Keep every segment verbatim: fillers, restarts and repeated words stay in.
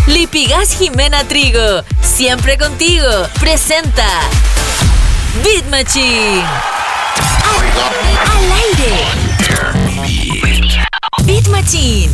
Lipigas Jimena Trigo, siempre contigo, presenta Beat Machine. Al, al aire. Beat Machine.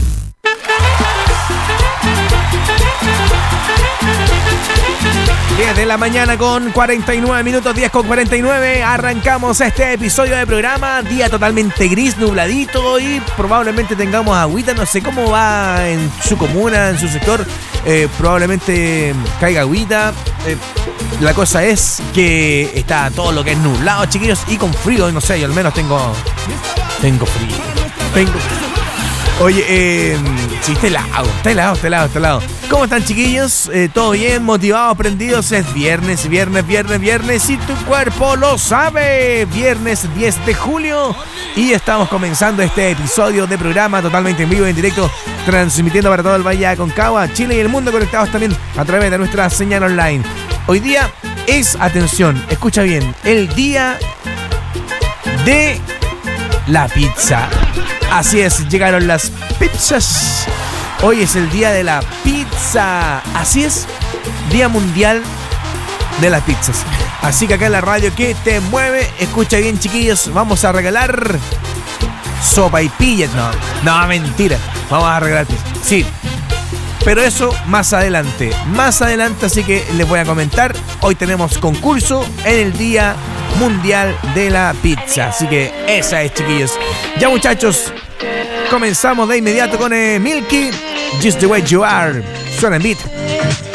diez de la mañana con cuarenta y nueve minutos, diez con cuarenta y nueve. Arrancamos este episodio de programa. Día totalmente gris, nubladito y probablemente tengamos agüita. No sé cómo va en su comuna, en su sector. Eh, probablemente caiga agüita. Eh, la cosa es que está todo lo que es nublado, chiquillos, y con frío. No sé, yo al menos tengo. Tengo frío. Tengo frío. Oye, eh, sí, está helado, está helado, está helado, está helado. ¿Cómo están, chiquillos? Eh, ¿Todo bien? ¿Motivados? ¿Prendidos? Es viernes, viernes, viernes, viernes y tu cuerpo lo sabe. Viernes diez de julio y estamos comenzando este episodio de programa totalmente en vivo y en directo, transmitiendo para todo el Valle de Aconcagua, Chile y el mundo, conectados también a través de nuestra señal online. Hoy día es, atención, escucha bien, el día de la pizza. Así es, llegaron las pizzas. Hoy es el día de la pizza. Así es, Día Mundial de las Pizzas. Así que acá en la radio que te mueve, escucha bien, chiquillos, vamos a regalar sopa y pillas. No, no, mentira. Vamos a regalar pizza. Sí, pero eso más adelante. Más adelante, así que les voy a comentar. Hoy tenemos concurso en el Día Mundial de la Pizza. Así que esa es, chiquillos. Ya, muchachos, comenzamos de inmediato con eh, Milky, Just the Way You Are. Suena en beat.